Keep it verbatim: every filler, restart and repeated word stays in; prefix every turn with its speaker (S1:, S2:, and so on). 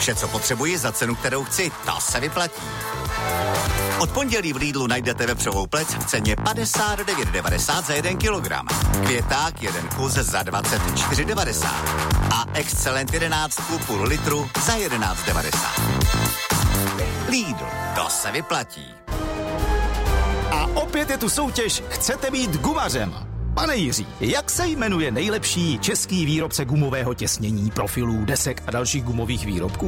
S1: Vše, co potřebuji za cenu, kterou chci, to se vyplatí. Od pondělí v Lidlu najdete vepřovou plec v ceně padesát devět devadesát za jeden kilogram. Květák jeden kus za dvacet čtyři devadesát. A Excelent jedenáct půl litru za jedenáct devadesát. Lidl, to se vyplatí.
S2: A opět je tu soutěž Chcete být gumařem. Pane Jiří, jak se jmenuje nejlepší český výrobce gumového těsnění, profilů, desek a dalších gumových výrobků?